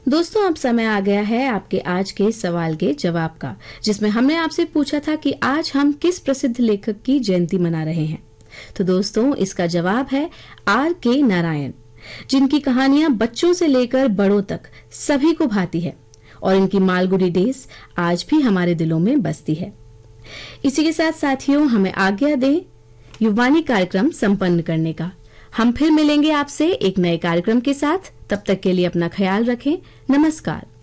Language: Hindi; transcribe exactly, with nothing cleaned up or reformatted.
दोस्तों, अब समय आ गया है आपके आज के सवाल के जवाब का, जिसमें हमने आपसे पूछा था कि आज हम किस प्रसिद्ध लेखक की जयंती मना रहे हैं। तो दोस्तों, इसका जवाब है आर के नारायण, जिनकी कहानियां बच्चों से लेकर बड़ों तक सभी को भाती है और इनकी मालगुडी डेज आज भी हमारे दिलों में बसती है। इसी के साथ साथियों, हमें आज्ञा दें युवानी कार्यक्रम संपन्न करने का। हम फिर मिलेंगे आपसे एक नए कार्यक्रम के साथ। तब तक के लिए अपना ख्याल रखें। नमस्कार।